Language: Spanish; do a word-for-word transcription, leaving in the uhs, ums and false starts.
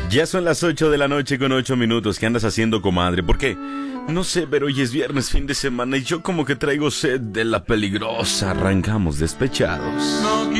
Ya son las ocho de la noche con ocho minutos. ¿Qué andas haciendo, comadre? ¿Por qué? No sé, pero hoy es viernes, fin de semana, y yo como que traigo sed de la peligrosa. Arrancamos despechados.